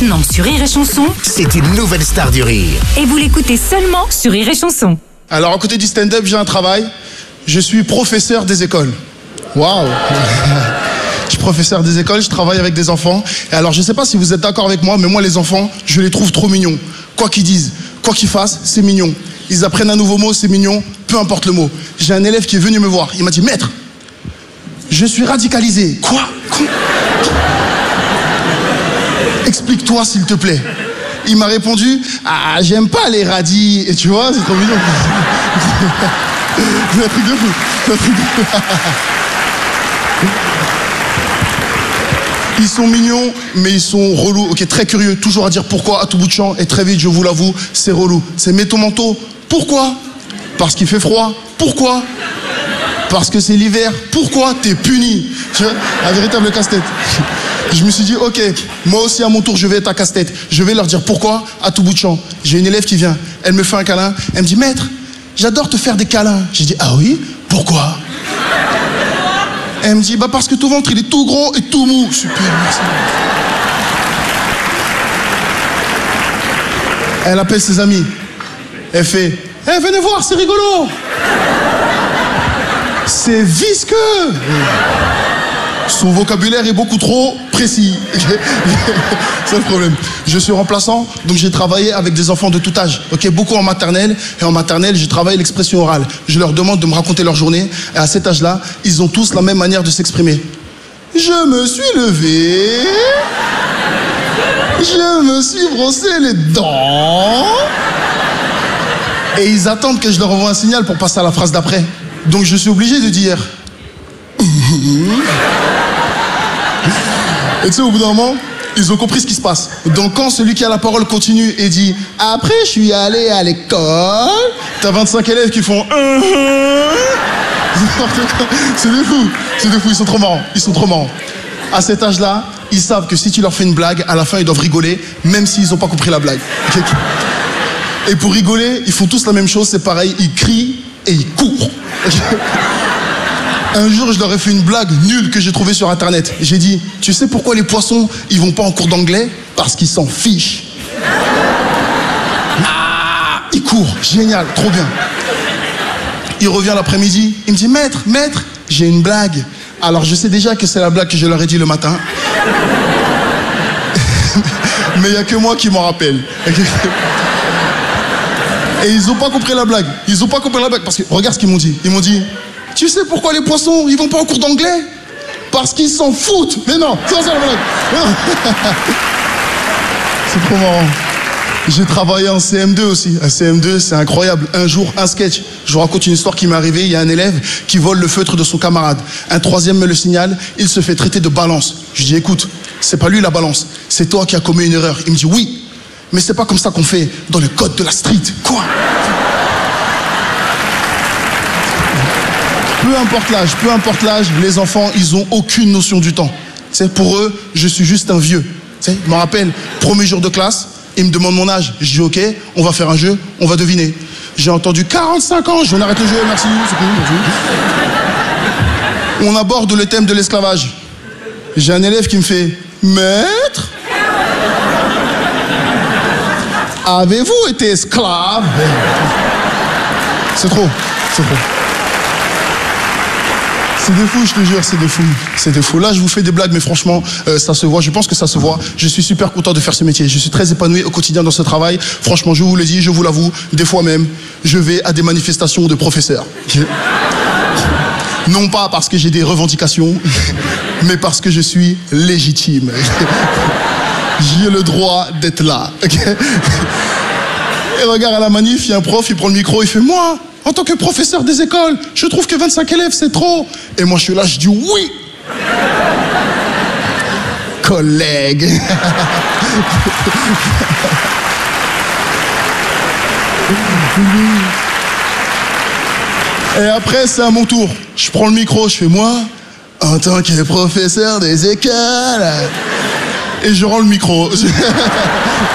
Maintenant sur Rire et Chanson. C'est une nouvelle star du rire. Et vous l'écoutez seulement sur Rire et Chanson. Alors, à côté du stand-up, j'ai un travail. Je suis professeur des écoles. Waouh. Je suis professeur des écoles, je travaille avec des enfants. Et alors, je ne sais pas si vous êtes d'accord avec moi, mais moi, les enfants, je les trouve trop mignons. Quoi qu'ils disent, quoi qu'ils fassent, c'est mignon. Ils apprennent un nouveau mot, c'est mignon, peu importe le mot. J'ai un élève qui est venu me voir. Il m'a dit, maître, je suis radicalisé. Quoi? Explique-toi, s'il te plaît. Il m'a répondu, ah, j'aime pas les radis. Et tu vois, c'est trop mignon. C'est un truc de fou. C'est un truc de fou. Ils sont mignons, mais ils sont relous. Ok, très curieux, toujours à dire pourquoi à tout bout de champ. Et très vite, je vous l'avoue, c'est relou. C'est mets ton manteau. Pourquoi? Parce qu'il fait froid. Pourquoi? Parce que c'est l'hiver. Pourquoi? T'es puni. Tu vois, un véritable casse-tête. Je me suis dit, ok, moi aussi à mon tour, je vais être à casse-tête. Je vais leur dire pourquoi à tout bout de champ. J'ai une élève qui vient, elle me fait un câlin. Elle me dit, maître, j'adore te faire des câlins. J'ai dit, ah oui? Pourquoi? Elle me dit, bah parce que ton ventre, il est tout gros et tout mou. Super, merci. Elle appelle ses amis. Elle fait, venez voir, c'est rigolo. C'est visqueux. Son vocabulaire est beaucoup trop précis. C'est le problème. Je suis remplaçant, donc j'ai travaillé avec des enfants de tout âge. Ok, beaucoup en maternelle. Et en maternelle, j'ai travaillé l'expression orale. Je leur demande de me raconter leur journée. Et à cet âge-là, ils ont tous la même manière de s'exprimer. Je me suis levé. Je me suis brossé les dents. Et ils attendent que je leur envoie un signal pour passer à la phrase d'après. Donc je suis obligé de dire... Et tu sais, au bout d'un moment, ils ont compris ce qui se passe. Donc quand celui qui a la parole continue et dit « Après, je suis allé à l'école », t'as 25 élèves qui font « C'est des fous. C'est des fous, ils sont trop marrants. Ils sont trop marrants. À cet âge-là, ils savent que si tu leur fais une blague, à la fin, ils doivent rigoler, même s'ils n'ont pas compris la blague. Et pour rigoler, ils font tous la même chose, c'est pareil, ils crient et ils courent. Un jour, je leur ai fait une blague nulle que j'ai trouvée sur Internet. J'ai dit, tu sais pourquoi les poissons, ils vont pas en cours d'anglais? Parce qu'ils s'en fichent. Ah, ils courent, génial, trop bien. Il revient l'après-midi, il me dit, maître, j'ai une blague. Alors, je sais déjà que c'est la blague que je leur ai dit le matin. Mais il n'y a que moi qui m'en rappelle. Et ils n'ont pas compris la blague. Ils n'ont pas compris la blague parce que, regarde ce qu'ils m'ont dit. Ils m'ont dit, tu sais pourquoi les poissons, ils vont pas en cours d'anglais? Parce qu'ils s'en foutent. Mais non, c'est ça la blague. C'est trop marrant. J'ai travaillé en CM2 aussi. Un CM2, c'est incroyable. Un jour, un sketch. Je vous raconte une histoire qui m'est arrivée. Il y a un élève qui vole le feutre de son camarade. Un troisième me le signale. Il se fait traiter de balance. Je dis, écoute, c'est pas lui la balance. C'est toi qui as commis une erreur. Il me dit, oui, mais c'est pas comme ça qu'on fait dans le code de la street. Quoi? Peu importe l'âge, les enfants, ils ont aucune notion du temps. C'est pour eux, je suis juste un vieux. Je me rappelle, premier jour de classe, ils me demandent mon âge. Je dis ok, on va faire un jeu, on va deviner. J'ai entendu 45 ans, on arrête le jeu, merci. On aborde le thème de l'esclavage. J'ai un élève qui me fait, maître, avez-vous été esclave? C'est trop. C'est des fous, je te jure, c'est des fous. C'est des fous. Là, je vous fais des blagues, mais franchement, ça se voit. Je pense que ça se voit. Je suis super content de faire ce métier. Je suis très épanoui au quotidien dans ce travail. Franchement, je vous le dis, je vous l'avoue, des fois même, je vais à des manifestations de professeurs. Non pas parce que j'ai des revendications, mais parce que je suis légitime. J'ai le droit d'être là. Et regarde, à la manif, il y a un prof, il prend le micro, il fait « Moi, en tant que professeur des écoles, je trouve que 25 élèves, c'est trop. » Et moi, je suis là, je dis « Oui !» Collègue. Et après, c'est à mon tour. Je prends le micro, je fais « Moi, en tant que professeur des écoles... » Et je rends le micro.